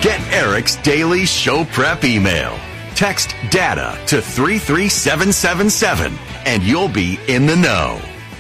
Get Eric's daily show prep email. Text DATA to 33777 and you'll be in the know.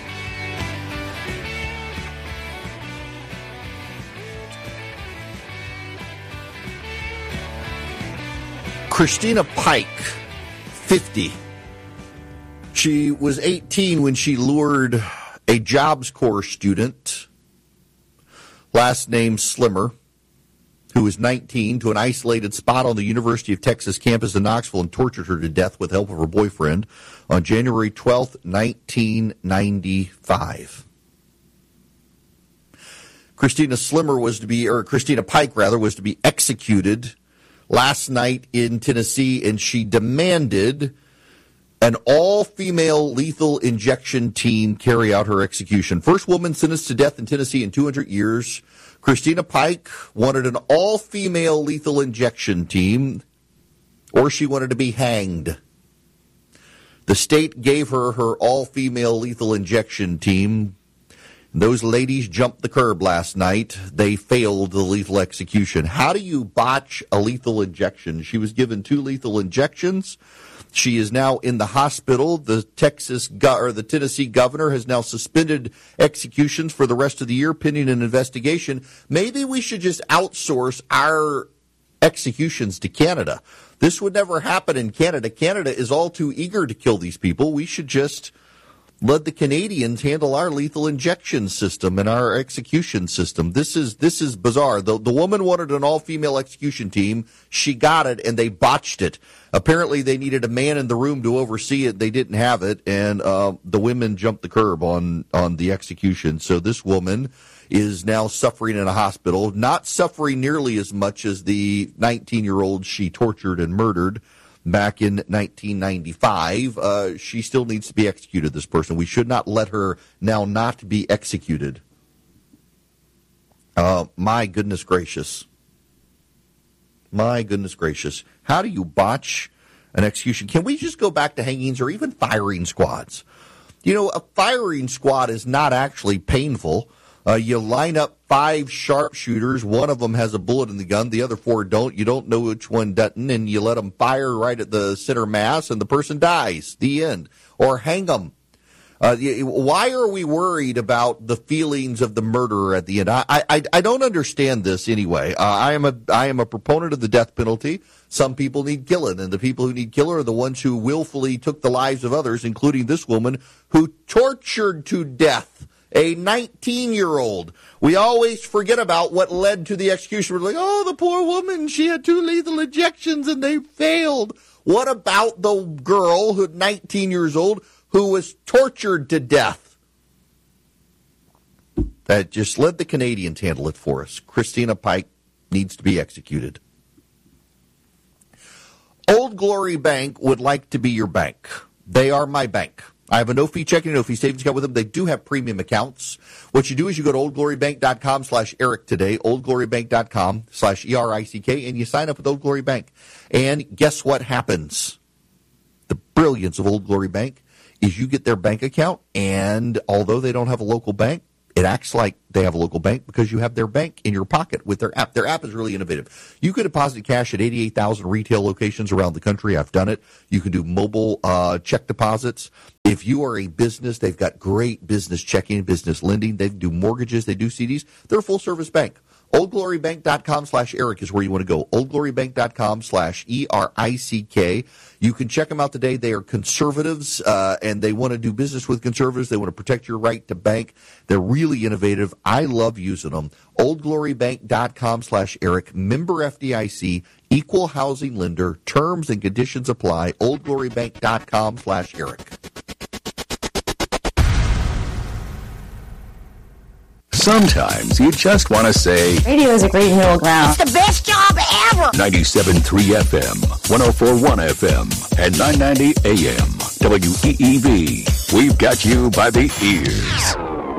Christina Pike, 50. She was 18 when she lured a Jobs Corps student, last name Slimmer, who was 19, to an isolated spot on the University of Texas campus in Knoxville and tortured her to death with the help of her boyfriend on January 12th, 1995. Christina Pike was to be executed last night in Tennessee, and she demanded an all-female lethal injection team carry out her execution. First woman sentenced to death in Tennessee in 200 years. Christina Pike wanted an all-female lethal injection team, or she wanted to be hanged. The state gave her her all-female lethal injection team. Those ladies jumped the curb last night. They failed the lethal execution. How do you botch a lethal injection? She was given 2 lethal injections. She is now in the hospital. The Tennessee governor has now suspended executions for the rest of the year pending an investigation. Maybe we should just outsource our executions to Canada. This would never happen in Canada. Canada is all too eager to kill these people. We should just let the Canadians handle our lethal injection system and our execution system. This is bizarre. The woman wanted an all-female execution team. She got it, and they botched it. Apparently, they needed a man in the room to oversee it. They didn't have it, and the women jumped the curb on the execution. So this woman is now suffering in a hospital, not suffering nearly as much as the 19-year-old she tortured and murdered back in 1995. She still needs to be executed, this person. We should not let her now not be executed. My goodness gracious. My goodness gracious. How do you botch an execution? Can we just go back to hangings or even firing squads? You know, a firing squad is not actually painful. You line up 5 sharpshooters. One of them has a bullet in the gun. The other 4 don't. You don't know which one doesn't, and you let them fire right at the center mass, and the person dies. The end. Or hang them. Why are we worried about the feelings of the murderer at the end? I don't understand this anyway. I am a proponent of the death penalty. Some people need killing, and the people who need killing are the ones who willfully took the lives of others, including this woman who tortured to death a 19-year-old. We always forget about what led to the execution. We're like, oh, the poor woman, she had 2 lethal injections and they failed. What about the girl, who 19 years old, who was tortured to death? That just let the Canadians handle it for us. Christina Pike needs to be executed. Old Glory Bank would like to be your bank. They are my bank. I have a no-fee checking and no-fee savings account with them. They do have premium accounts. What you do is you go to oldglorybank.com/Eric today, oldglorybank.com/ERICK, and you sign up with Old Glory Bank. And guess what happens? The brilliance of Old Glory Bank is you get their bank account, and although they don't have a local bank, it acts like they have a local bank because you have their bank in your pocket with their app. Their app is really innovative. You can deposit cash at 88,000 retail locations around the country. I've done it. You can do mobile check deposits. If you are a business, they've got great business checking, business lending. They do mortgages. They do CDs. They're a full-service bank. OldGloryBank.com/Eric is where you want to go. OldGloryBank.com/ERICK. You can check them out today. They are conservatives, and they want to do business with conservatives. They want to protect your right to bank. They're really innovative. I love using them. OldGloryBank.com/Eric. Member FDIC. Equal housing lender. Terms and conditions apply. OldGloryBank.com/Eric. Sometimes you just want to say, radio is a great middle ground. It's the best job ever. 97.3 FM, 104.1 FM, and 990 AM. WEEV. We've got you by the ears.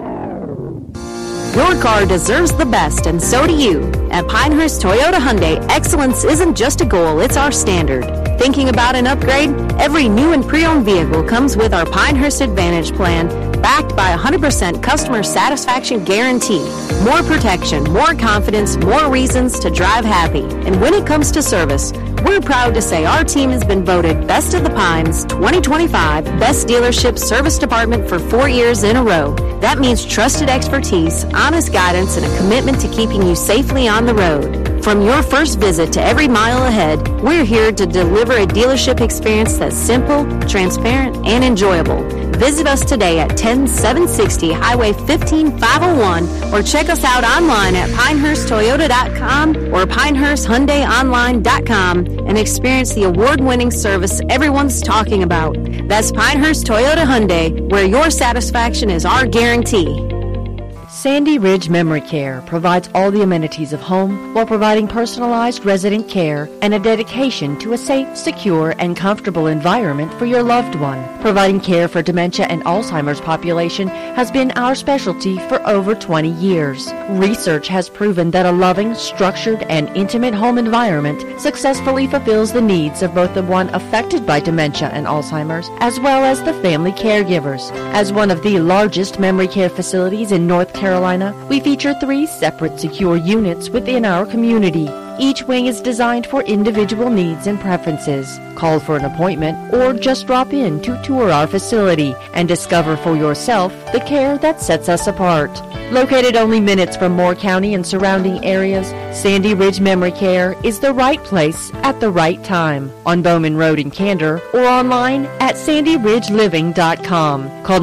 Your car deserves the best, and so do you. At Pinehurst Toyota Hyundai, excellence isn't just a goal, it's our standard. Thinking about an upgrade? Every new and pre-owned vehicle comes with our Pinehurst Advantage plan. backed by a 100% customer satisfaction guarantee. More protection, more confidence, more reasons to drive happy. And when it comes to service, we're proud to say our team has been voted Best of the Pines 2025 Best Dealership Service Department for 4 years in a row. That means trusted expertise, honest guidance, and a commitment to keeping you safely on the road. From your first visit to every mile ahead, we're here to deliver a dealership experience that's simple, transparent, and enjoyable. Visit us today at 10760 Highway 15501 or check us out online at PinehurstToyota.com or PinehurstHyundaiOnline.com and experience the award-winning service everyone's talking about. That's Pinehurst Toyota Hyundai, where your satisfaction is our guarantee. Sandy Ridge Memory Care provides all the amenities of home while providing personalized resident care and a dedication to a safe, secure, and comfortable environment for your loved one. Providing care for dementia and Alzheimer's population has been our specialty for over 20 years. Research has proven that a loving, structured, and intimate home environment successfully fulfills the needs of both the one affected by dementia and Alzheimer's as well as the family caregivers. As one of the largest memory care facilities in North Carolina, we feature 3 separate secure units within our community. Each wing is designed for individual needs and preferences. Call for an appointment or just drop in to tour our facility and discover for yourself the care that sets us apart. Located only minutes from Moore County and surrounding areas, Sandy Ridge Memory Care is the right place at the right time on Bowman Road in Candor or online at sandyridgeliving.com. Call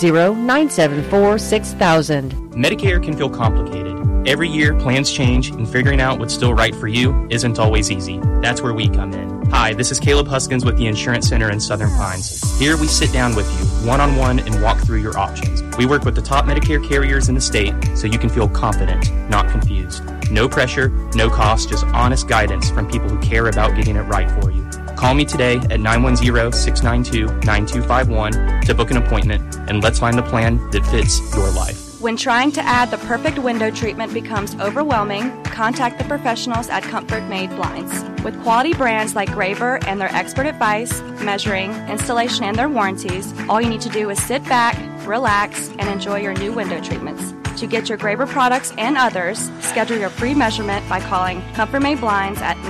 910-974-6000. Medicare can feel complicated. Every year, plans change, and figuring out what's still right for you isn't always easy. That's where we come in. Hi, this is Caleb Huskins with the Insurance Center in Southern Pines. Here we sit down with you, one-on-one, and walk through your options. We work with the top Medicare carriers in the state so you can feel confident, not confused. No pressure, no cost, just honest guidance from people who care about getting it right for you. Call me today at 910-692-9251 to book an appointment, and let's find the plan that fits your life. When trying to add the perfect window treatment becomes overwhelming, contact the professionals at Comfort Made Blinds. With quality brands like Graver and their expert advice, measuring, installation, and their warranties, all you need to do is sit back, relax, and enjoy your new window treatments. To get your Graver products and others, schedule your free measurement by calling Comfort Made Blinds at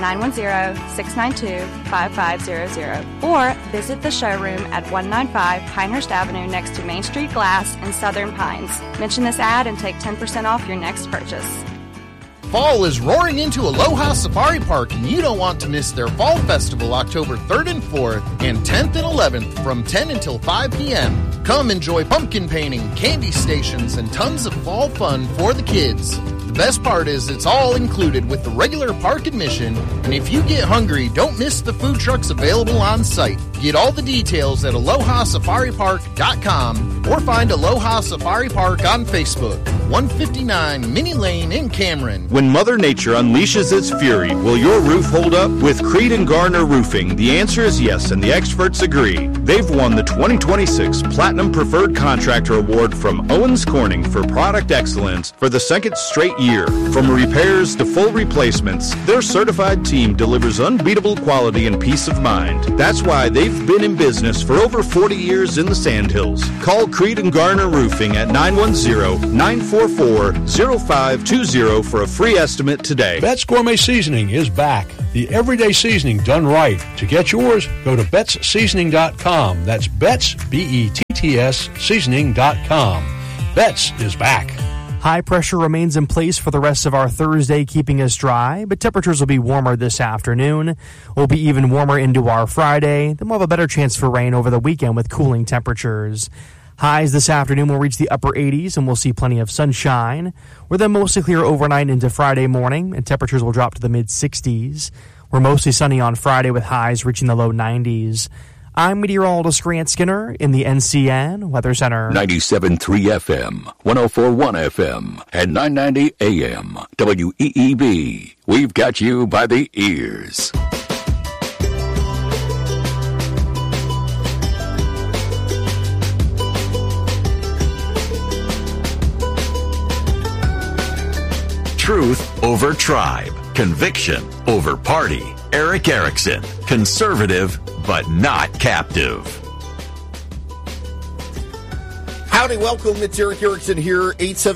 910-692-5500 or visit the showroom at 195 Pinehurst Avenue next to Main Street Glass in Southern Pines. Mention this ad and take 10% off your next purchase. Fall is roaring into Aloha Safari Park, and you don't want to miss their Fall Festival October 3rd and 4th and 10th and 11th from 10 until 5 p.m. Come enjoy pumpkin painting, candy stations, and tons of fall fun for the kids. The best part is it's all included with the regular park admission, and if you get hungry, don't miss the food trucks available on site. Get all the details at AlohaSafariPark.com or find Aloha Safari Park on Facebook, 159 Minnie Lane in Cameron. When Mother Nature unleashes its fury, will your roof hold up? With Creed & Garner Roofing, the answer is yes, and the experts agree. They've won the 2026 Platinum Preferred Contractor Award from Owens Corning for product excellence for the 2nd straight year. From repairs to full replacements, their certified team delivers unbeatable quality and peace of mind. That's why they've been in business for over 40 years in the Sandhills. Call Creed & Garner Roofing at 910-944-0520 for a free estimate today. Betts Gourmet Seasoning is back. The everyday seasoning done right. To get yours, go to BettsSeasoning.com. That's Betts, B-E-T-T-S, seasoning.com. Betts is back. High pressure remains in place for the rest of our Thursday, keeping us dry, but temperatures will be warmer this afternoon. We'll be even warmer into our Friday. Then we'll have a better chance for rain over the weekend with cooling temperatures. Highs this afternoon will reach the upper 80s, and we'll see plenty of sunshine. We're then mostly clear overnight into Friday morning, and temperatures will drop to the mid-60s. We're mostly sunny on Friday with highs reaching the low 90s. I'm meteorologist Grant Skinner in the NCN Weather Center. 97.3 FM, 104.1 FM, and 990 AM. WEEB. We've got you by the ears. Truth over tribe. Conviction over party. Eric Erickson. Conservative, but not captive. Howdy, welcome. It's Eric Erickson here,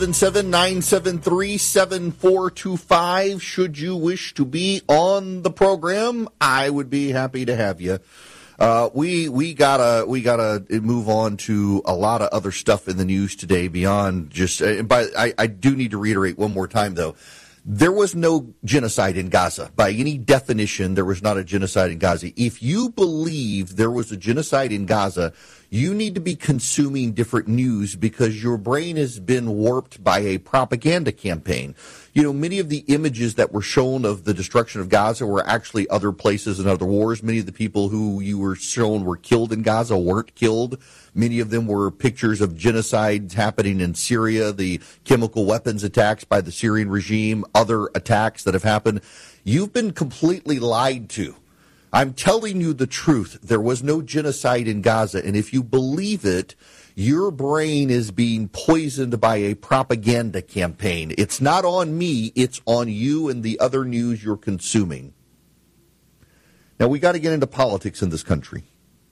877-973-7425. Should you wish to be on the program, I would be happy to have you. We gotta move on to a lot of other stuff in the news today beyond just, but I do need to reiterate one more time though. There was no genocide in Gaza. By any definition, there was not a genocide in Gaza. If you believe there was a genocide in Gaza, you need to be consuming different news because your brain has been warped by a propaganda campaign. You know, many of the images that were shown of the destruction of Gaza were actually other places and other wars. Many of the people who you were shown were killed in Gaza weren't killed. Many of them were pictures of genocides happening in Syria, the chemical weapons attacks by the Syrian regime, other attacks that have happened. You've been completely lied to. I'm telling you the truth. There was no genocide in Gaza, and if you believe it, your brain is being poisoned by a propaganda campaign. It's not on me, it's on you and the other news you're consuming. Now, we got to get into politics in this country.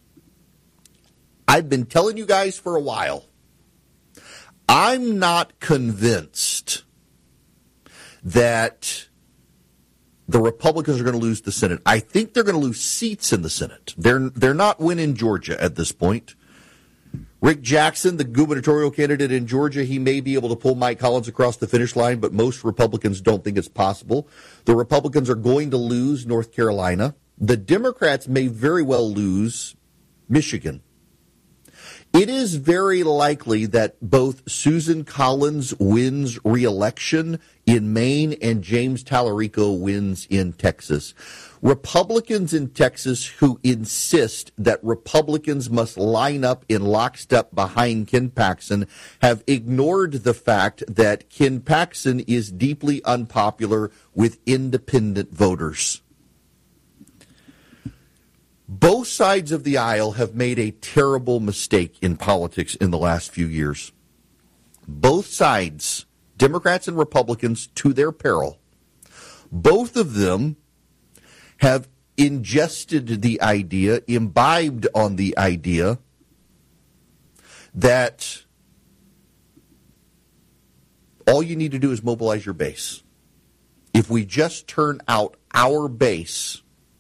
I've been telling you guys for a while, I'm not convinced that the Republicans are going to lose the Senate. I think they're going to lose seats in the Senate. They're not winning Georgia at this point. Rick Jackson, the gubernatorial candidate in Georgia, he may be able to pull Mike Collins across the finish line, but most Republicans don't think it's possible. The Republicans are going to lose North Carolina. The Democrats may very well lose Michigan. It is very likely that both Susan Collins wins re-election in Maine and James Tallarico wins in Texas. Republicans in Texas who insist that Republicans must line up in lockstep behind Ken Paxton have ignored the fact that Ken Paxton is deeply unpopular with independent voters. Both sides of the aisle have made a terrible mistake in politics in the last few years. Both sides, Democrats and Republicans, to their peril, both of them have ingested the idea, imbibed on the idea that all you need to do is mobilize your base. If we just turn out our base,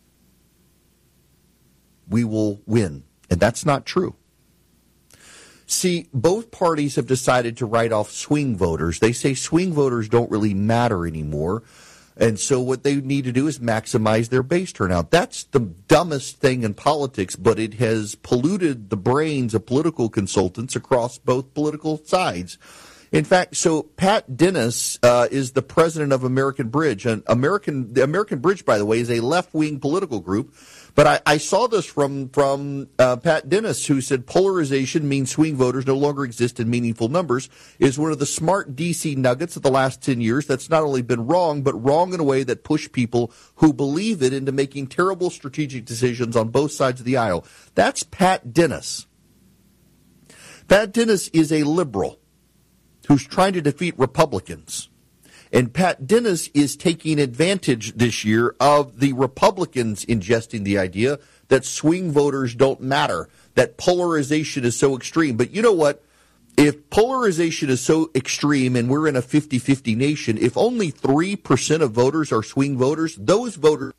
we will win. And that's not true. See, both parties have decided to write off swing voters. They say swing voters don't really matter anymore. And so what they need to do is maximize their base turnout. That's the dumbest thing in politics, but it has polluted the brains of political consultants across both political sides. In fact, so Pat Dennis is the president of American Bridge. And the American Bridge, by the way, is a left-wing political group. But I saw this from Pat Dennis, who said polarization means swing voters no longer exist in meaningful numbers, is one of the smart D.C. nuggets of the last 10 years that's not only been wrong, but wrong in a way that pushed people who believe it into making terrible strategic decisions on both sides of the aisle. That's Pat Dennis. Pat Dennis is a liberal who's trying to defeat Republicans. And Pat Dennis is taking advantage this year of the Republicans ingesting the idea that swing voters don't matter, that polarization is so extreme. But you know what? If polarization is so extreme and we're in a 50-50 nation, if only 3% of voters are swing voters, those voters.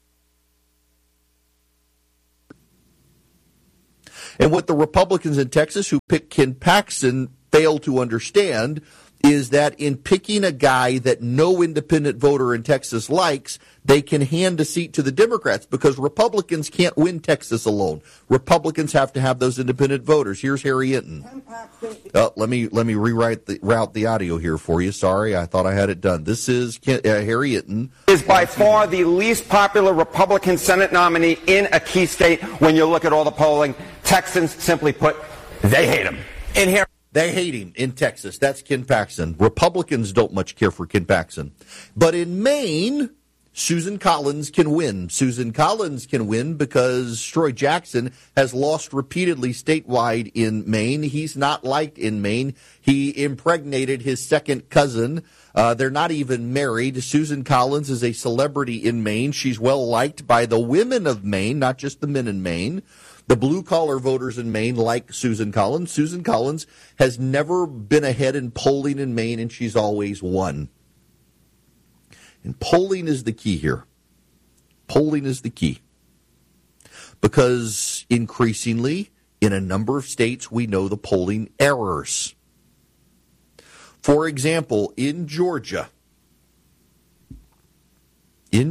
And what the Republicans in Texas who picked Ken Paxton fail to understand is that in picking a guy that no independent voter in Texas likes, they can hand a seat to the Democrats because Republicans can't win Texas alone. Republicans have to have those independent voters. Here's Harry Hinton. Let me route the audio here for you. Sorry, I thought I had it done. This is Harry Hinton. Is by far the least popular Republican Senate nominee in a key state when you look at all the polling. Texans, simply put, they hate him. In here. They hate him in Texas. That's Ken Paxton. Republicans don't much care for Ken Paxton. But in Maine, Susan Collins can win. Susan Collins can win because Troy Jackson has lost repeatedly statewide in Maine. He's not liked in Maine. He impregnated his second cousin. They're not even married. Susan Collins is a celebrity in Maine. She's well liked by the women of Maine, not just the men in Maine. The blue-collar voters in Maine like Susan Collins. Susan Collins has never been ahead in polling in Maine, and she's always won. And polling is the key here. Polling is the key. Because increasingly, in a number of states, we know the polling errors. For example, in Georgia, in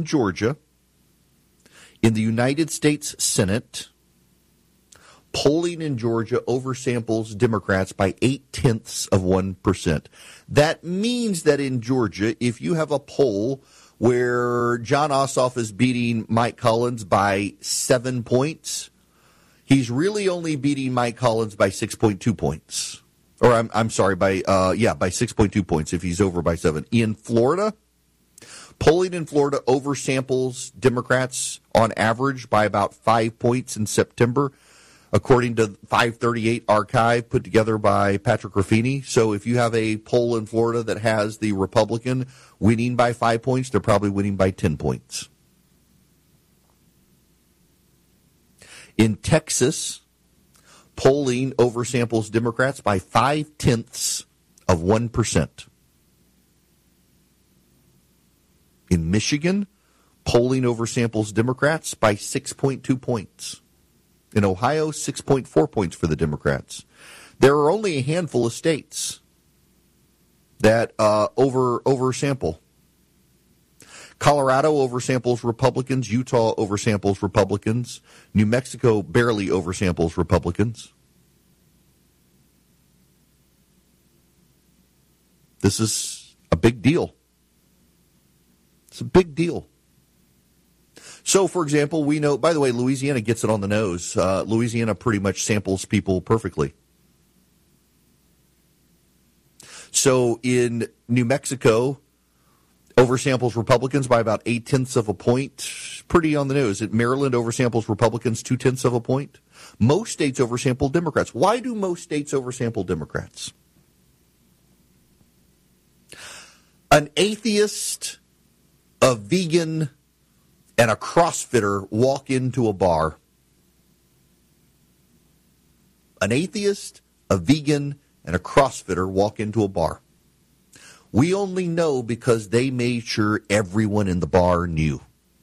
the United States Senate, polling in Georgia oversamples Democrats by 0.8%. That means that in Georgia, if you have a poll where Jon Ossoff is beating Mike Collins by 7 points, he's really only beating Mike Collins by 6.2 points. Or I'm sorry, by 6.2 points if he's over by 7. In Florida, polling in Florida oversamples Democrats on average by about 5 points in September, according to 538 Archive put together by Patrick Ruffini. So if you have a poll in Florida that has the Republican winning by 5 points, they're probably winning by 10 points. In Texas, polling oversamples Democrats by 0.5%. In Michigan, polling oversamples Democrats by 6.2 points. In Ohio, 6.4 points for the Democrats. There are only a handful of states that oversample. Colorado oversamples Republicans. Utah oversamples Republicans. New Mexico barely oversamples Republicans. This is a big deal. It's a big deal. So, for example, we know, by the way, Louisiana gets it on the nose. Louisiana pretty much samples people perfectly. So in New Mexico, oversamples Republicans by about 0.8 points. Pretty on the nose. Maryland oversamples Republicans 0.2 points. Most states oversample Democrats. Why do most states oversample Democrats? An atheist, a vegan, and a CrossFitter walk into a bar. An atheist, a vegan, and a CrossFitter walk into a bar. We only know because they made sure everyone in the bar knew.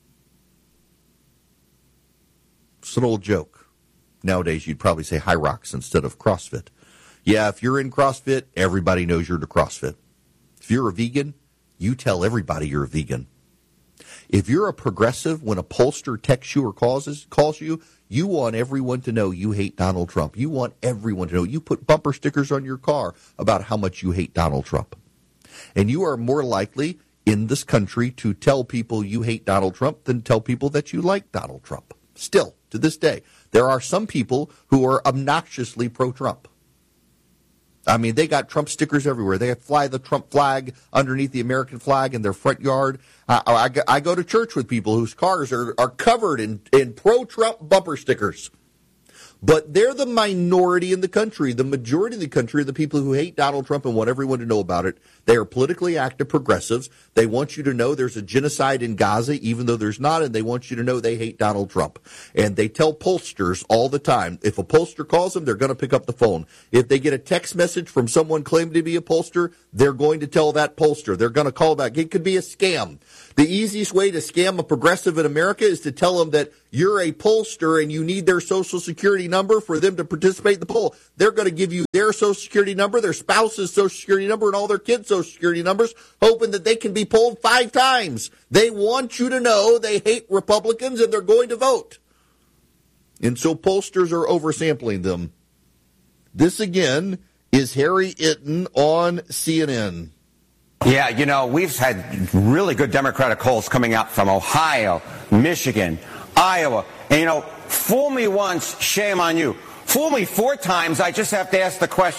It's an old joke. Nowadays, you'd probably say High Rocks instead of CrossFit. Yeah, if you're in CrossFit, everybody knows you're into CrossFit. If you're a vegan, you tell everybody you're a vegan. If you're a progressive, when a pollster texts you or calls you, you want everyone to know you hate Donald Trump. You want everyone to know. You put bumper stickers on your car about how much you hate Donald Trump. And you are more likely in this country to tell people you hate Donald Trump than tell people that you like Donald Trump. Still, to this day, there are some people who are obnoxiously pro-Trump. I mean, they got Trump stickers everywhere. They fly the Trump flag underneath the American flag in their front yard. I go to church with people whose cars are covered in pro-Trump bumper stickers. But they're the minority in the country. The majority of the country are the people who hate Donald Trump and want everyone to know about it. They are politically active progressives. They want you to know there's a genocide in Gaza, even though there's not, and they want you to know they hate Donald Trump. And they tell pollsters all the time, if a pollster calls them, they're going to pick up the phone. If they get a text message from someone claiming to be a pollster, they're going to tell that pollster. They're going to call back. It could be a scam. The easiest way to scam a progressive in America is to tell them that you're a pollster and you need their Social Security number for them to participate in the poll. They're going to give you their Social Security number, their spouse's Social Security number, and all their kids' Social Security numbers, hoping that they can be polled 5 times. They want you to know they hate Republicans and they're going to vote. And so pollsters are oversampling them. This, again, is Harry Itten on CNN. Yeah, you know, we've had really good Democratic polls coming out from Ohio, Michigan, Iowa. And, you know, fool me once, shame on you. Fool me 4 times, I just have to ask the question,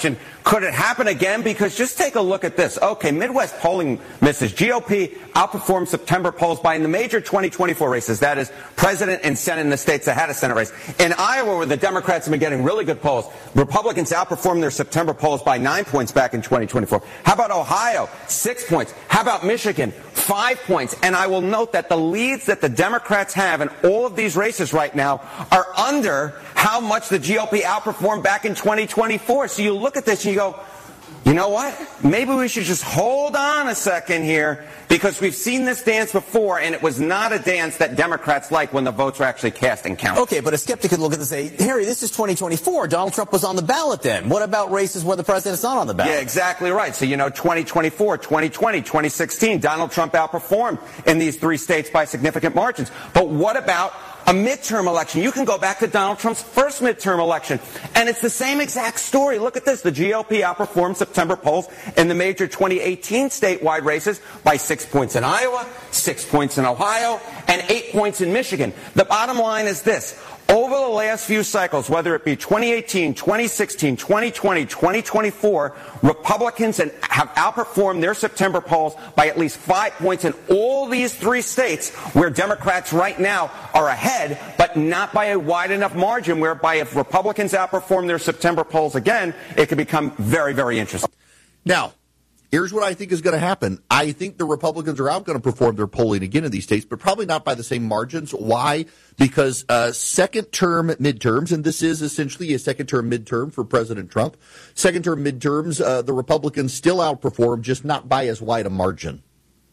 Could it happen again? Because just take a look at this. Okay, Midwest polling misses. GOP outperformed September polls by in the major 2024 races. That is president and Senate in the states that had a Senate race. In Iowa, where the Democrats have been getting really good polls, Republicans outperformed their September polls by 9 points back in 2024. How about Ohio? 6 points. How about Michigan? 5 points. And I will note that the leads that the Democrats have in all of these races right now are under how much the GOP outperformed back in 2024. So you look at this and you go, you know what? Maybe we should just hold on a second here, because we've seen this dance before, and it was not a dance that Democrats like when the votes were actually cast and counted. Okay, but a skeptic could look at this and say, Harry, this is 2024. Donald Trump was on the ballot then. What about races where the president's not on the ballot? Yeah, exactly right. So, 2024, 2020, 2016, Donald Trump outperformed in these three states by significant margins. But what about a midterm election? You can go back to Donald Trump's first midterm election, and it's the same exact story. Look at this. The GOP outperformed September polls in the major 2018 statewide races by 6 points in Iowa, 6 points in Ohio, and 8 points in Michigan. The bottom line is this. Over the last few cycles, whether it be 2018, 2016, 2020, 2024, Republicans have outperformed their September polls by at least 5 points in all these three states, where Democrats right now are ahead, but not by a wide enough margin, whereby if Republicans outperform their September polls again, it could become very, very interesting. Now, here's what I think is going to happen. I think the Republicans are out going to perform their polling again in these states, but probably not by the same margins. Why? Because second-term midterms, and this is essentially a second-term midterm for President Trump, second-term midterms, the Republicans still outperform, just not by as wide a margin.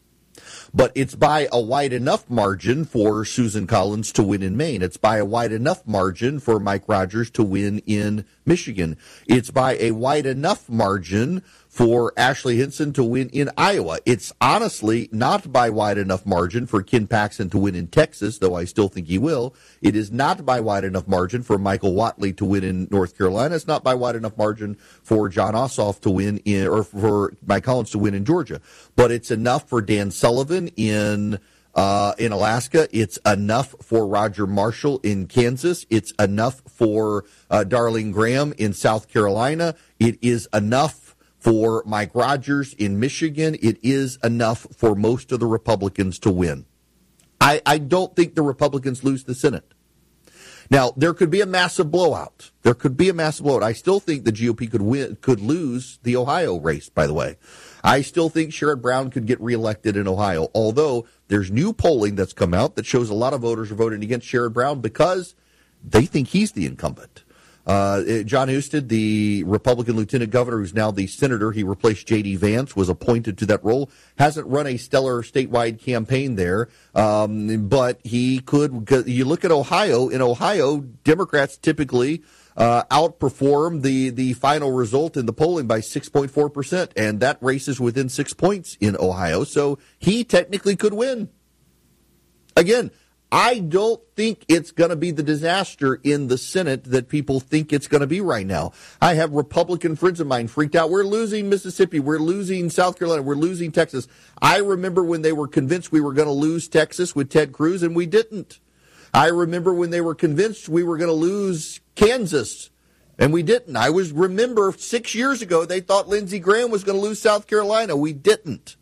But it's by a wide enough margin for Susan Collins to win in Maine. It's by a wide enough margin for Mike Rogers to win in Michigan. It's by a wide enough margin for Ashley Hinson to win in Iowa. It's honestly not by wide enough margin for Ken Paxton to win in Texas, though I still think he will. It is not by wide enough margin for Michael Whatley to win in North Carolina. It's not by wide enough margin for John Ossoff to win in, or for Mike Collins to win in Georgia. But it's enough for Dan Sullivan in Alaska. It's enough for Roger Marshall in Kansas. It's enough for Darlene Graham in South Carolina. It is enough for Mike Rogers in Michigan. It is enough for most of the Republicans to win. I don't think the Republicans lose the Senate. Now, there could be a massive blowout. I still think the GOP could lose the Ohio race, by the way. I still think Sherrod Brown could get reelected in Ohio, although there's new polling that's come out that shows a lot of voters are voting against Sherrod Brown because they think he's the incumbent. John Husted, the Republican lieutenant governor, who's now the senator, he replaced J.D. Vance, was appointed to that role, hasn't run a stellar statewide campaign there, but he could. You look at Ohio. In Ohio, Democrats typically outperform the final result in the polling by 6.4%, and that race is within 6 points in Ohio, so he technically could win. Again, I don't think it's going to be the disaster in the Senate that people think it's going to be right now. I have Republican friends of mine freaked out. We're losing Mississippi. We're losing South Carolina. We're losing Texas. I remember when they were convinced we were going to lose Texas with Ted Cruz, and we didn't. I remember when they were convinced we were going to lose Kansas, and we didn't. Remember 6 years ago they thought Lindsey Graham was going to lose South Carolina. We didn't.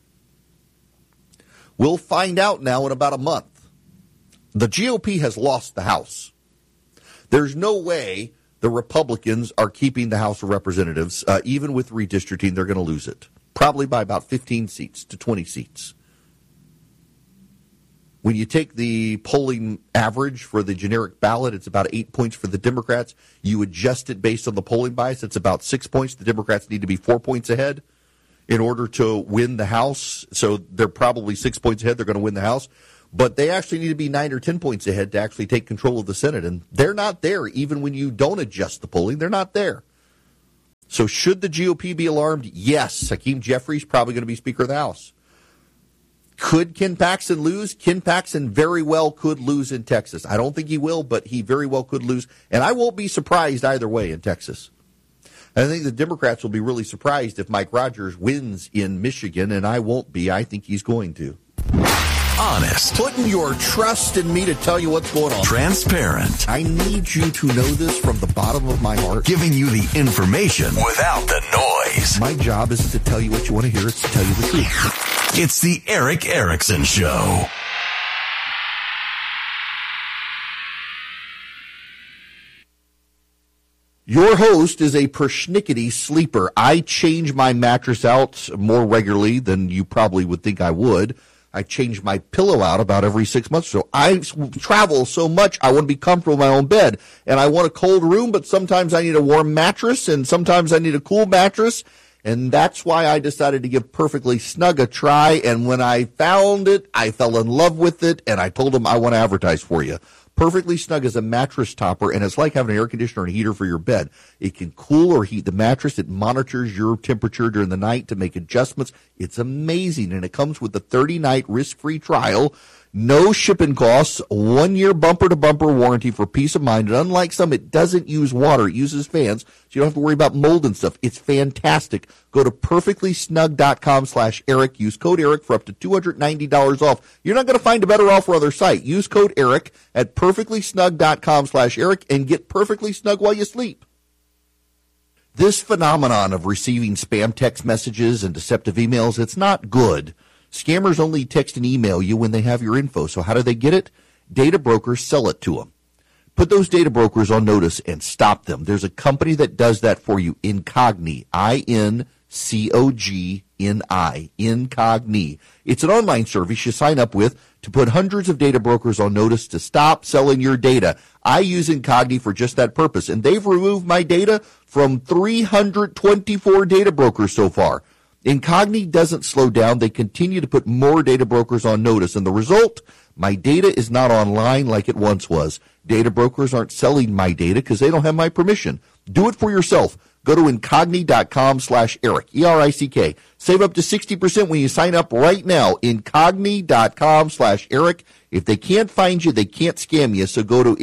We'll find out now in about a month. The GOP has lost the House. There's no way the Republicans are keeping the House of Representatives. Even with redistricting, they're going to lose it. Probably by about 15 seats to 20 seats. When you take the polling average for the generic ballot, it's about 8 points for the Democrats. You adjust it based on the polling bias, it's about 6 points. The Democrats need to be 4 points ahead in order to win the House. So they're probably 6 points ahead. They're going to win the House. But they actually need to be 9 or 10 points ahead to actually take control of the Senate. And they're not there, even when you don't adjust the polling. They're not there. So should the GOP be alarmed? Yes. Hakeem Jeffries probably going to be Speaker of the House. Could Ken Paxton lose? Ken Paxton very well could lose in Texas. I don't think he will, but he very well could lose. And I won't be surprised either way in Texas. I think the Democrats will be really surprised if Mike Rogers wins in Michigan, and I won't be. I think he's going to. Honest. Putting your trust in me to tell you what's going on. Transparent. I need you to know this from the bottom of my heart. Giving you the information without the noise. My job isn't to tell you what you want to hear. It's to tell you the truth. It's the Eric Erickson Show. Your host is a persnickety sleeper. I change my mattress out more regularly than you probably would think I would. I change my pillow out about every 6 months. So I travel so much, I want to be comfortable in my own bed. And I want a cold room, but sometimes I need a warm mattress, and sometimes I need a cool mattress. And that's why I decided to give Perfectly Snug a try. And when I found it, I fell in love with it, and I told them I want to advertise for you. Perfectly Snug is a mattress topper, and it's like having an air conditioner and heater for your bed. It can cool or heat the mattress. It monitors your temperature during the night to make adjustments. It's amazing, and it comes with a 30-night risk-free trial. No shipping costs, 1-year bumper-to-bumper warranty for peace of mind. And unlike some, it doesn't use water. It uses fans, so you don't have to worry about mold and stuff. It's fantastic. Go to perfectlysnug.com/Eric. Use code Eric for up to $290 off. You're not going to find a better offer on other site. Use code Eric at perfectlysnug.com/Eric and get perfectly snug while you sleep. This phenomenon of receiving spam text messages and deceptive emails, it's not good. Scammers only text and email you when they have your info. So how do they get it? Data brokers sell it to them. Put those data brokers on notice and stop them. There's a company that does that for you, Incogni, I-N-C-O-G-N-I, Incogni. It's an online service you sign up with to put hundreds of data brokers on notice to stop selling your data. I use Incogni for just that purpose, and they've removed my data from 324 data brokers so far. Incogni doesn't slow down. They continue to put more data brokers on notice. And the result, my data is not online like it once was. Data brokers aren't selling my data because they don't have my permission. Do it for yourself. Go to Incogni.com/Eric, E-R-I-C-K. Save up to 60% when you sign up right now. Incogni.com/Eric. If they can't find you, they can't scam you. So go to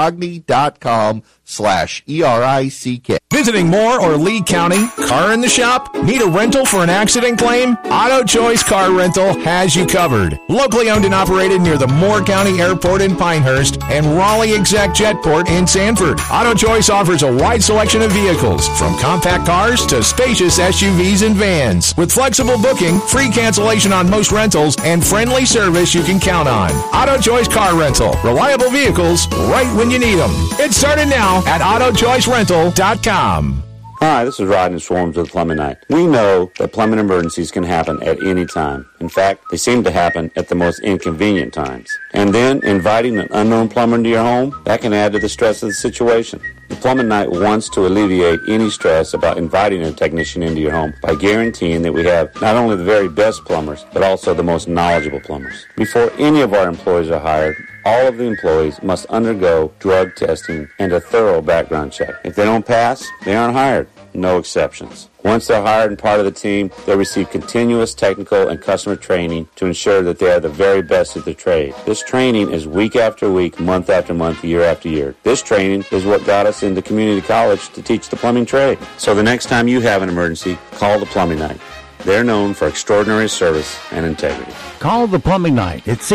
Incogni.com/ERICK. Visiting Moore or Lee County? Car in the shop? Need a rental for an accident claim? Auto Choice Car Rental has you covered. Locally owned and operated near the Moore County Airport in Pinehurst and Raleigh Exec Jetport in Sanford. Auto Choice offers a wide selection of vehicles, from compact cars to spacious SUVs and vans. With flexible booking, free cancellation on most rentals, and friendly service you can count on. Auto Choice Car Rental. Reliable vehicles right when you need them. It started now at AutoChoiceRental.com. Hi, this is Rodney Swarms with Plumbing Night. We know that plumbing emergencies can happen at any time. In fact, they seem to happen at the most inconvenient times. And then inviting an unknown plumber into your home, that can add to the stress of the situation. The Plumbing Night wants to alleviate any stress about inviting a technician into your home by guaranteeing that we have not only the very best plumbers, but also the most knowledgeable plumbers. Before any of our employees are hired, all of the employees must undergo drug testing and a thorough background check. If they don't pass, they aren't hired. No exceptions. Once they're hired and part of the team, they receive continuous technical and customer training to ensure that they are the very best at their trade. This training is week after week, month after month, year after year. This training is what got us into community college to teach the plumbing trade. So the next time you have an emergency, call the Plumbing Night. They're known for extraordinary service and integrity. Call the Plumbing Night at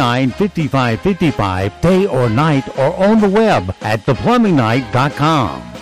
639-5555, day or night, or on the web at theplumbingnight.com.